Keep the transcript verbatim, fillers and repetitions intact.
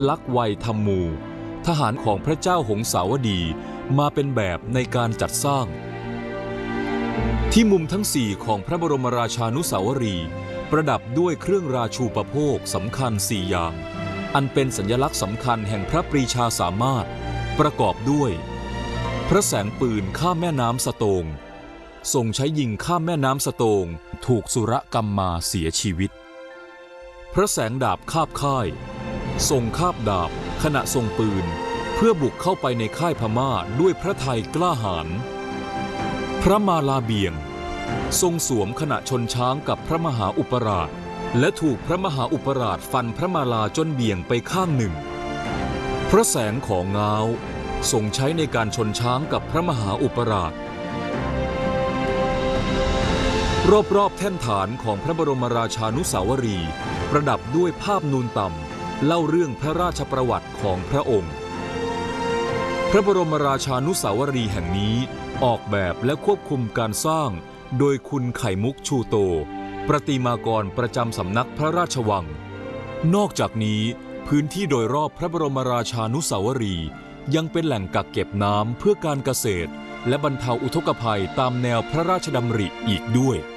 ลักษ์วัยธรรมูทหารของพระเจ้าหงสาวดีมาเป็นแบบในการจัดสร้างที่มุมทั้งสี่ของพระบรมราชานุสาวรีย์ประดับด้วยเครื่องราชูปโภคสำคัญสี่อย่างอันเป็นสัญลักษณ์สำคัญแห่งพระปรีชาสามารถประกอบด้วยพระแสงปืนข้ามแม่น้ำสโตงทรงใช้ยิงข้ามแม่น้ำสโตงถูกสุรกรรมมาเสียชีวิตพระแสงดาบคาบค่ายทรงคาบดาบขณะทรงปืนเพื่อบุกเข้าไปในค่ายพม่าด้วยพระทัยกล้าหาญพระมาลาเบียงทรงสวมขณะชนช้างกับพระมหาอุปราชและถูกพระมหาอุปราชฟันพระมาลาจนเบี่ยงไปข้างหนึ่งพระแสงของง้าวทรงใช้ในการชนช้างกับพระมหาอุปราชรอบๆแท่นฐานของพระบรมราชานุสาวรีย์ประดับด้วยภาพนูนต่ำเล่าเรื่องพระราชประวัติของพระองค์พระบรมราชานุสาวรีย์แห่งนี้ออกแบบและควบคุมการสร้างโดยคุณไข่มุกชูโตประติมากรประจำสำนักพระราชวังนอกจากนี้พื้นที่โดยรอบพระบรมราชานุสาวรีย์ยังเป็นแหล่งกักเก็บน้ำเพื่อการเกษตรและบรรเทาอุทกภัยตามแนวพระราชดำริอีกด้วย